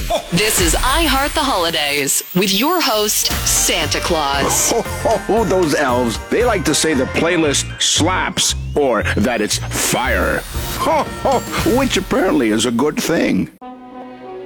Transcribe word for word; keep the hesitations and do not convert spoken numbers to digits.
This is I Heart the Holidays with your host, Santa Claus. Ho, ho, ho, those elves, they like to say the playlist slaps or that it's fire. Ho, ho, which apparently is a good thing.